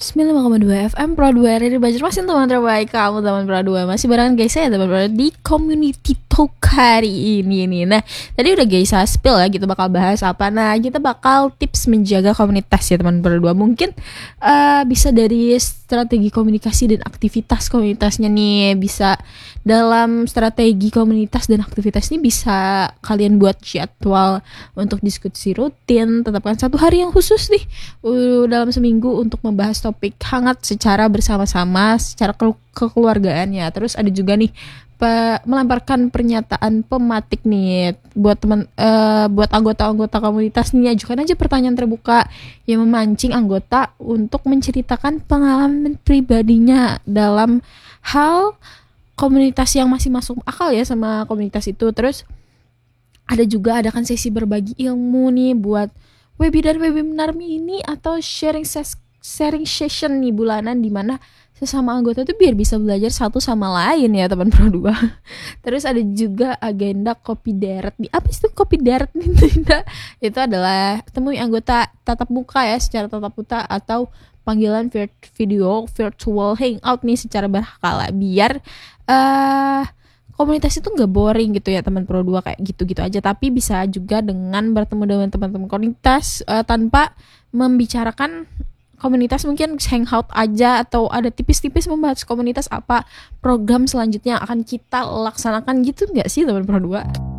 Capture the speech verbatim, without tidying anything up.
sembilan puluh lima koma dua F M Pro dua R R Banjarmasin, teman terbaik kamu, teman Pro dua. Masih barengan guys saya teman Pro di Community Talk hari ini nih. Nah, tadi udah guys saya spill ya, kita bakal bahas apa. Nah, kita bakal tips menjaga komunitas ya teman Pro dua. Mungkin uh, bisa dari strategi komunikasi dan aktivitas komunitasnya nih. Bisa dalam strategi komunitas dan aktivitas ini bisa kalian buat jadwal untuk diskusi rutin. Tetapkan satu hari yang khusus nih uh, dalam seminggu untuk membahas topik hangat secara bersama-sama, secara ke- kekeluargaan ya. Terus ada juga nih pe- melemparkan pernyataan pematik nih buat teman uh, buat anggota-anggota komunitas nih. Ajukan aja pertanyaan terbuka yang memancing anggota untuk menceritakan pengalaman pribadinya dalam hal komunitas yang masih masuk akal ya sama komunitas itu. Terus ada juga adakan sesi berbagi ilmu nih buat webinar webinar mini atau sharing ses- sharing session nih bulanan, di mana sesama anggota tuh biar bisa belajar satu sama lain ya teman Pro dua. Terus ada juga agenda kopi deret nih. Apa itu kopi deret nih? Itu adalah temui anggota tatap muka ya, secara tatap muka atau panggilan video virtual hangout nih secara berkala, biar uh, komunitas itu nggak boring gitu ya teman Pro dua, kayak gitu-gitu aja. Tapi bisa juga dengan bertemu dengan teman-teman komunitas uh, tanpa membicarakan komunitas, mungkin hangout aja atau ada tipis-tipis membahas komunitas, apa program selanjutnya akan kita laksanakan gitu, nggak sih teman Pro dua?